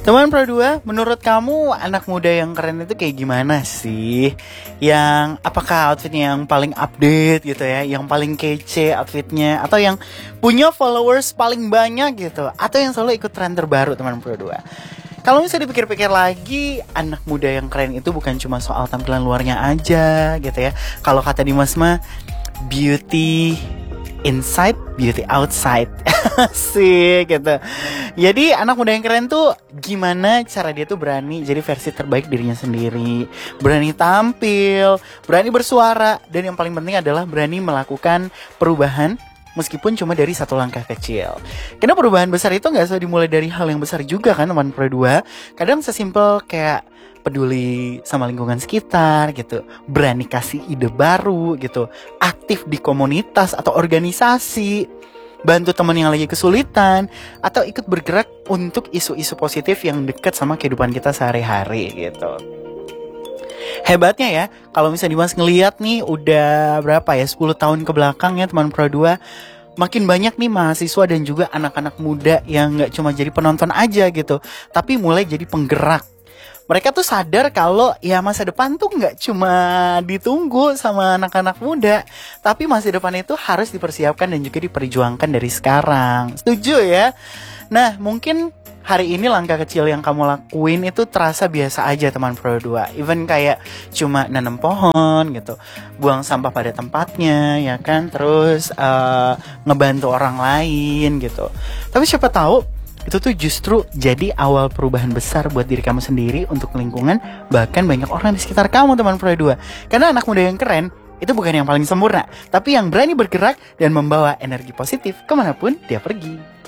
Teman Pro 2, menurut kamu anak muda yang keren itu kayak gimana sih? Yang apakah outfitnya yang paling update gitu ya, yang paling kece outfitnya, atau yang punya followers paling banyak gitu, atau yang selalu ikut tren terbaru teman Pro 2? Kalau misalnya dipikir-pikir lagi, anak muda yang keren itu bukan cuma soal tampilan luarnya aja gitu ya. Kalau kata Dimas mah, beauty inside, beauty outside. Sih gitu. Jadi anak muda yang keren tuh gimana cara dia tuh berani jadi versi terbaik dirinya sendiri, berani tampil, berani bersuara, dan yang paling penting adalah berani melakukan perubahan meskipun cuma dari satu langkah kecil. Karena perubahan besar itu gak selalu dimulai dari hal yang besar juga kan teman Pro 2. Kadang sesimpel kayak peduli sama lingkungan sekitar gitu, berani kasih ide baru gitu, aktif di komunitas atau organisasi, bantu teman yang lagi kesulitan, atau ikut bergerak untuk isu-isu positif yang dekat sama kehidupan kita sehari-hari gitu. Hebatnya ya, kalau misalnya Dimas ngeliat nih udah berapa ya, 10 tahun ke belakang ya teman Pro 2, makin banyak nih mahasiswa dan juga anak-anak muda yang gak cuma jadi penonton aja gitu, tapi mulai jadi penggerak. Mereka tuh sadar kalau ya masa depan tuh gak cuma ditunggu sama anak-anak muda, tapi masa depan itu harus dipersiapkan dan juga diperjuangkan dari sekarang. Setuju ya? Nah, mungkin hari ini langkah kecil yang kamu lakuin itu terasa biasa aja teman Pro 2. Even kayak cuma nanam pohon gitu, buang sampah pada tempatnya ya kan, terus ngebantu orang lain gitu. Tapi siapa tahu itu tuh justru jadi awal perubahan besar buat diri kamu sendiri, untuk lingkungan, bahkan banyak orang di sekitar kamu teman Pro 2. Karena anak muda yang keren itu bukan yang paling sempurna, tapi yang berani bergerak dan membawa energi positif kemanapun dia pergi.